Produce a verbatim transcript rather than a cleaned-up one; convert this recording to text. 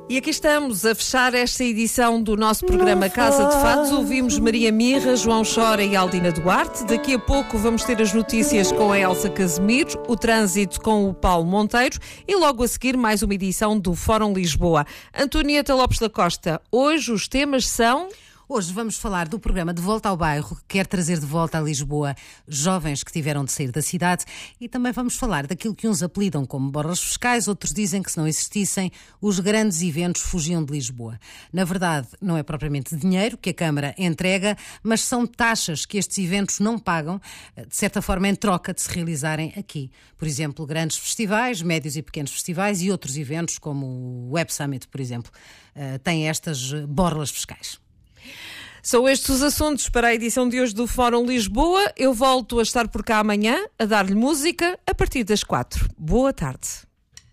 E aqui estamos a fechar esta edição do nosso programa Casa de Fados. Ouvimos Maria Mirra, João Chora e Aldina Duarte. Daqui a pouco vamos ter as notícias com a Elsa Casimiro, o trânsito com o Paulo Monteiro e logo a seguir mais uma edição do Fórum Lisboa. Antonieta Lopes da Costa, hoje os temas são... Hoje vamos falar do programa De Volta ao Bairro, que quer trazer de volta a Lisboa jovens que tiveram de sair da cidade, e também vamos falar daquilo que uns apelidam como borlas fiscais, outros dizem que se não existissem, os grandes eventos fugiam de Lisboa. Na verdade, não é propriamente dinheiro que a Câmara entrega, mas são taxas que estes eventos não pagam, de certa forma em troca de se realizarem aqui. Por exemplo, grandes festivais, médios e pequenos festivais e outros eventos como o Web Summit, por exemplo, têm estas borlas fiscais. São estes os assuntos para a edição de hoje do Fórum Lisboa. Eu volto a estar por cá amanhã a dar-lhe música a partir das quatro. Boa tarde.